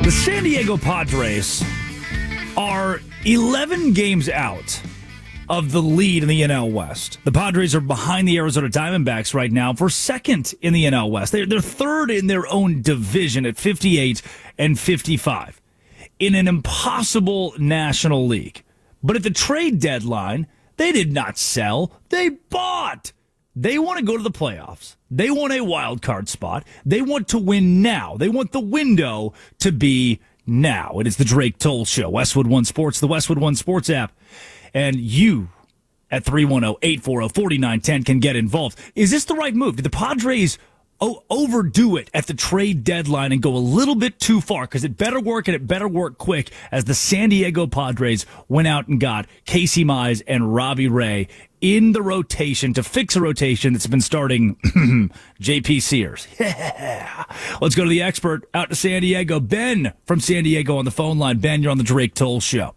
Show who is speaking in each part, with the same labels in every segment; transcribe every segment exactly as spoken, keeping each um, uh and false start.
Speaker 1: The San Diego Padres are eleven games out of the lead in the N L West. The Padres are behind the Arizona Diamondbacks right now for second in the N L West. They're, they're third in their own division at fifty-eight and fifty-five in an impossible National League. But at the trade deadline, they did not sell. They bought. They want to go to the playoffs. They want a wild card spot. They want to win now. They want the window to be now. It is the Drake Toll Show. Westwood One Sports, the Westwood One Sports app. And you at three one zero, eight four zero, four nine one zero can get involved. Is this the right move? Did the Padres o- overdo it at the trade deadline and go a little bit too far? Because it better work and it better work quick as the San Diego Padres went out and got Casey Mize and Robbie Ray in the rotation to fix a rotation that's been starting J P Sears. Yeah. Let's go to the expert out to San Diego. Ben from San Diego on the phone line. Ben, you're on the Drake Toll Show.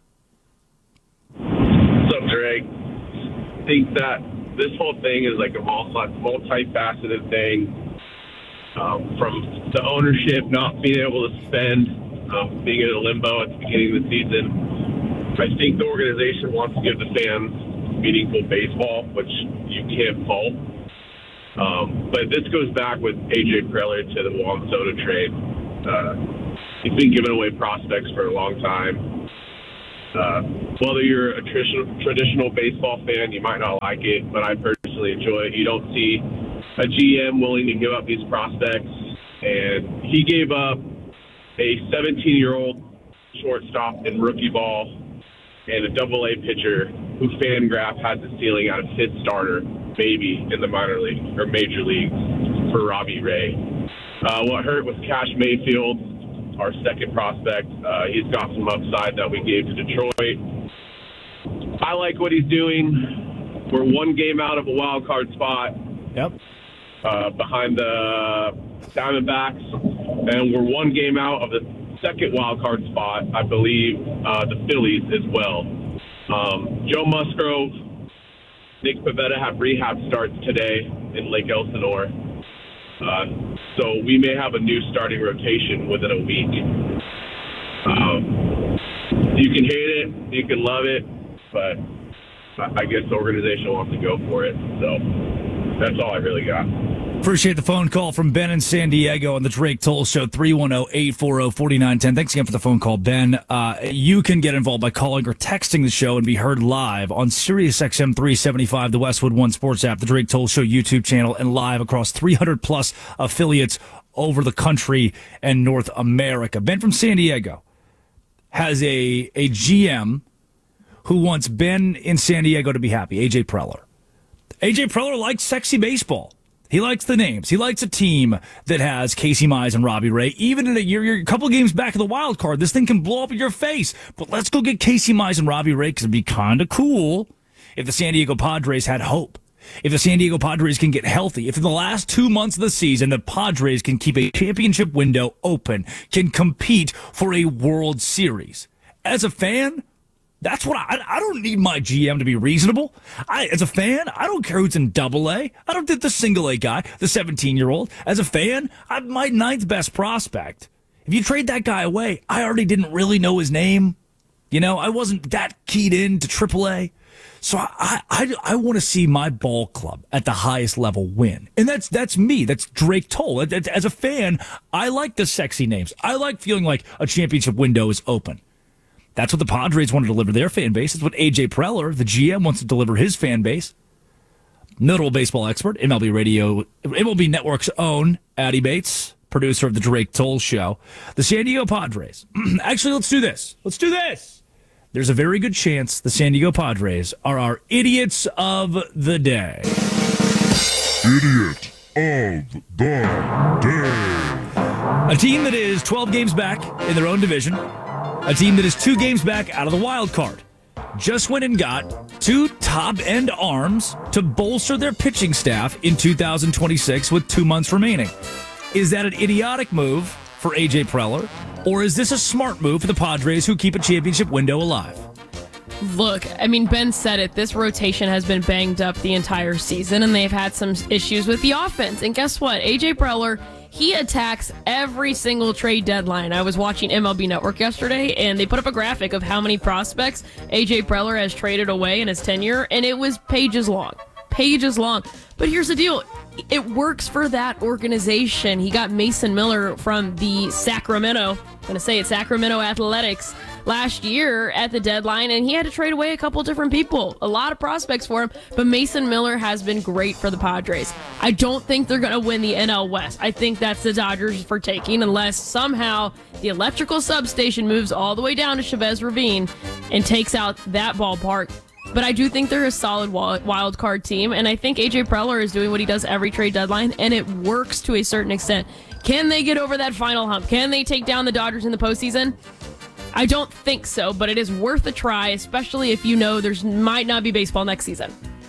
Speaker 2: What's up, Drake? I think that this whole thing is like a multi-faceted thing. Um, from the ownership not being able to spend, um, being in a limbo at the beginning of the season. I think the organization wants to give the fans meaningful baseball, which you can't fault. Um, but this goes back with A J Preller to the Juan Soto trade. Uh, he's been giving away prospects for a long time. Uh, whether you're a traditional, traditional baseball fan, you might not like it, but I personally enjoy it. You don't see a G M willing to give up these prospects, and he gave up a seventeen-year-old shortstop in rookie ball and a double A pitcher who Fangraph has the ceiling at a fifth starter, maybe in the minor league or major league for Robbie Ray. Uh, what hurt was Cash Mayfield, our second prospect. Uh, he's got some upside that we gave to Detroit. I like what he's doing. We're one game out of a wild card spot.
Speaker 1: Yep.
Speaker 2: Uh, behind the Diamondbacks, and we're one game out of the second wild card spot, I believe, uh, the Phillies as well. Um, Joe Musgrove, Nick Pivetta have rehab starts today in Lake Elsinore. Uh, so we may have a new starting rotation within a week. Um, you can hate it, you can love it, but I guess the organization wants to go for it. So that's all I really got.
Speaker 1: Appreciate the phone call from Ben in San Diego on the Drake Toll Show, three one zero, eight four zero, four nine one zero. Thanks again for the phone call, Ben. Uh, you can get involved by calling or texting the show and be heard live on Sirius X M three seventy-five, the Westwood One Sports app, the Drake Toll Show YouTube channel, and live across three hundred plus affiliates over the country and North America. Ben from San Diego has a, a G M who wants Ben in San Diego to be happy, A J Preller. A J Preller likes sexy baseball. He likes the names. He likes a team that has Casey Mize and Robbie Ray. Even in a year, you're a couple games back of the wild card, this thing can blow up in your face. But let's go get Casey Mize and Robbie Ray, because it'd be kind of cool if the San Diego Padres had hope. If the San Diego Padres can get healthy. If in the last two months of the season, the Padres can keep a championship window open, can compete for a World Series. As a fan, that's what I, I don't need my G M to be reasonable. I, as a fan, I don't care who's in double A. I don't think the single A guy, the seventeen-year-old. As a fan, I'm my ninth best prospect. If you trade that guy away, I already didn't really know his name. You know, I wasn't that keyed in to triple A. So I, I, I want to see my ball club at the highest level win. And that's that's me. That's Drake Toll. As a fan, I like the sexy names. I like feeling like a championship window is open. That's what the Padres want to deliver their fan base. It's what A J Preller, the G M, wants to deliver his fan base. Notable baseball expert, M L B Radio, M L B Network's own Addy Bates, producer of the Drake Toll Show. The San Diego Padres. Actually, let's do this. Let's do this. There's a very good chance the San Diego Padres are our idiots of the day.
Speaker 3: Idiot of the day.
Speaker 1: A team that is twelve games back in their own division. A team that is two games back out of the wild card. Just went and got two top-end arms to bolster their pitching staff in two thousand twenty-six with two months remaining. Is that an idiotic move for A J Preller, or is this a smart move for the Padres who keep a championship window alive?
Speaker 4: Look, I mean, Ben said it. This rotation has been banged up the entire season, and they've had some issues with the offense. And guess what? A J Preller, he attacks every single trade deadline. I was watching M L B Network yesterday, and they put up a graphic of how many prospects A J Preller has traded away in his tenure, and it was pages long. Pages long. But here's the deal. It works for that organization. He got Mason Miller from the Sacramento, I'm going to say it, Sacramento Athletics last year at the deadline, and he had to trade away a couple different people. A lot of prospects for him, but Mason Miller has been great for the Padres. I don't think they're going to win the N L West. I think that's the Dodgers for taking, unless somehow the electrical substation moves all the way down to Chavez Ravine and takes out that ballpark. But I do think they're a solid wild card team, and I think A J Preller is doing what he does every trade deadline, and it works to a certain extent. Can they get over that final hump? Can they take down the Dodgers in the postseason? I don't think so, but it is worth a try, especially if you know there's might not be baseball next season.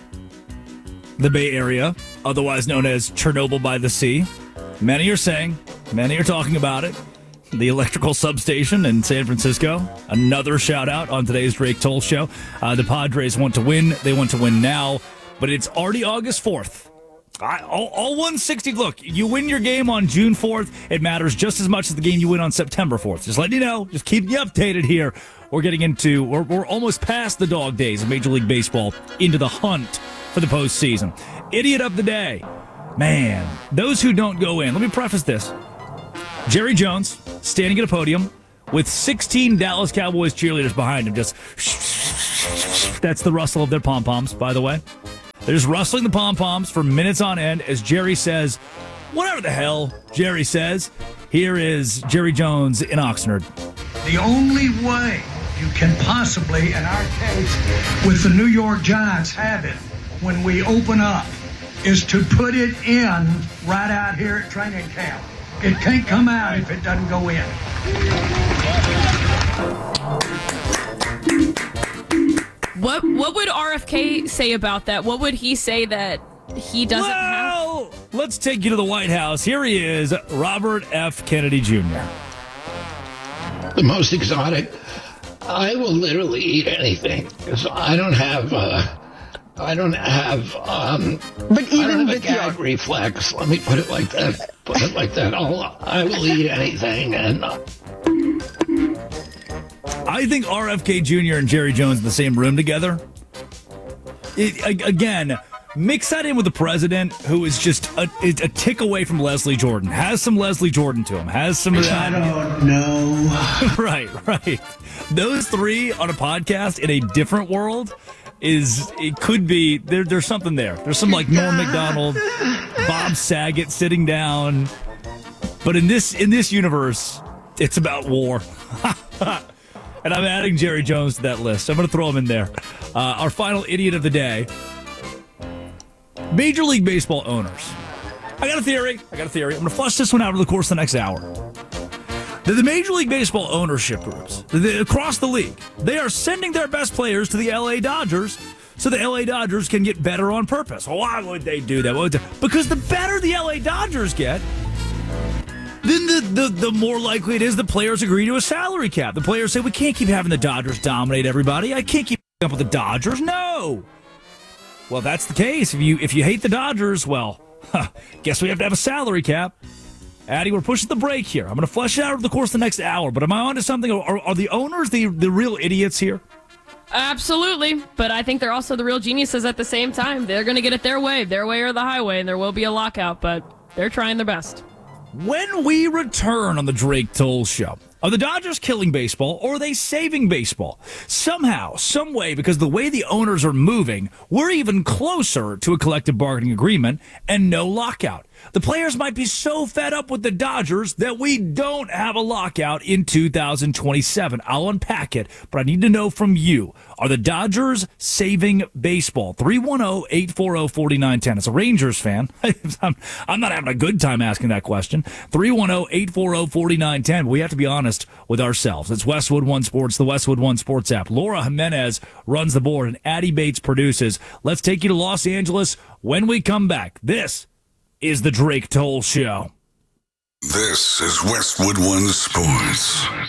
Speaker 1: The Bay Area, otherwise known as Chernobyl by the Sea. Many are saying, many are talking about it. The electrical substation in San Francisco. Another shout out on today's Drake Toll Show. Uh, the Padres want to win. They want to win now, but it's already August fourth. I, all, all one sixty. Look, you win your game on June fourth. It matters just as much as the game you win on September fourth. Just letting you know. Just keep you updated here. We're getting into, we're, we're almost past the dog days of Major League Baseball, into the hunt for the postseason. Idiot of the day. Man, those who don't go in. Let me preface this. Jerry Jones standing at a podium with sixteen Dallas Cowboys cheerleaders behind him. Just that's the rustle of their pom-poms, by the way. They're just rustling the pom-poms for minutes on end as Jerry says, whatever the hell Jerry says. Here is Jerry Jones in Oxnard.
Speaker 5: The only way you can possibly, in our case, with the New York Giants, have it when we open up is to put it in right out here at training camp. It can't come out if it doesn't go in.
Speaker 4: What what would R F K say about that? What would he say that he doesn't
Speaker 1: well,
Speaker 4: have?
Speaker 1: Let's take you to the White House. Here he is, Robert F. Kennedy Junior
Speaker 6: The most exotic. I will literally eat anything because I don't have. Uh, I don't have. Um,
Speaker 7: but even
Speaker 6: I don't have a
Speaker 7: with
Speaker 6: gag
Speaker 7: your
Speaker 6: reflex. Let me put it like that. Put it like that. I'll, I will eat anything, and uh,
Speaker 1: I think R F K Junior and Jerry Jones in the same room together. It, again, mix that in with the president, who is just a, a tick away from Leslie Jordan. Has some Leslie Jordan to him. Has some of that.
Speaker 5: I don't know.
Speaker 1: Right, right. Those three on a podcast in a different world is, it could be, there. there's something there. There's some like Norm Macdonald, Bob Saget sitting down. But in this in this universe, it's about war. And I'm adding Jerry Jones to that list. I'm going to throw him in there. Uh, our final idiot of the day. Major League Baseball owners. I got a theory. I got a theory. I'm going to flush this one out over the course of the next hour. The, the Major League Baseball ownership groups the, across the league, they are sending their best players to the L A Dodgers so the L A Dodgers can get better on purpose. Why would they do that? Why would they? Because the better the L A Dodgers get, then the, the, the more likely it is the players agree to a salary cap. The players say, we can't keep having the Dodgers dominate everybody. I can't keep up with the Dodgers. No. Well, that's the case. If you if you hate the Dodgers, well, huh, guess we have to have a salary cap. Addie, we're pushing the break here. I'm going to flesh it out over the course of the next hour. But am I onto something? Are, are the owners the, the real idiots here?
Speaker 4: Absolutely. But I think they're also the real geniuses at the same time. They're going to get it their way, their way or the highway, and there will be a lockout, but they're trying their best.
Speaker 1: When we return on the Drake Toll Show, are the Dodgers killing baseball or are they saving baseball? Somehow, some way, because the way the owners are moving, we're even closer to a collective bargaining agreement and no lockout. The players might be so fed up with the Dodgers that we don't have a lockout in two thousand twenty-seven. I'll unpack it, but I need to know from you. Are the Dodgers saving baseball? three one zero, eight four zero, four nine one zero. As a Rangers fan, I'm, I'm not having a good time asking that question. three one zero, eight four zero, four nine one zero. We have to be honest with ourselves. It's Westwood One Sports, the Westwood One Sports app. Laura Jimenez runs the board and Addie Bates produces. Let's take you to Los Angeles when we come back. This is the Drake Toll Show.
Speaker 3: This is Westwood One Sports.